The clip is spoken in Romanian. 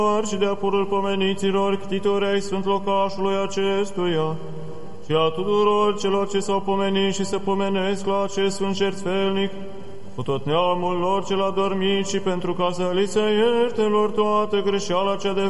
și de apurul pomeniților, ctitori ai sfânt locașului acestuia, și a tuturor celor ce s-au pomenit și se pomenesc la acest sfânt jertfelnic, cu tot neamul lor cel adormit, și pentru ca să li se ierte lor toată greșeala cea de